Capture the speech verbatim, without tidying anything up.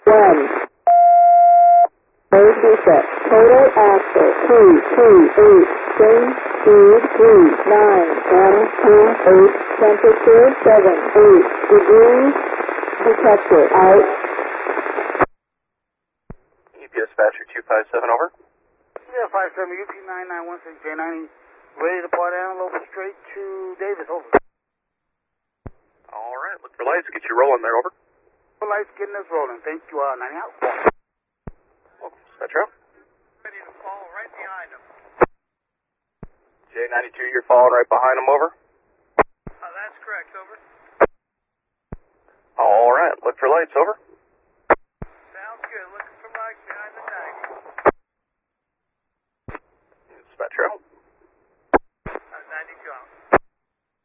one. Road reset. Total axle three two eight. Change speed three nine. M two eight. Temperature seven eight degrees. Detector out. U P S Dispatcher two five seven over. Yeah, five seven U P nine nine one six J ninety. Ready to depart Antelope straight to Davis, over. All right, look for lights, get you rolling there, over. Lights getting us rolling. Thank you, uh, ninety out. Welcome, Metro. Ready to fall right behind him. J ninety-two, you're following right behind him, over. Uh, that's correct, over. All right, look for lights, over.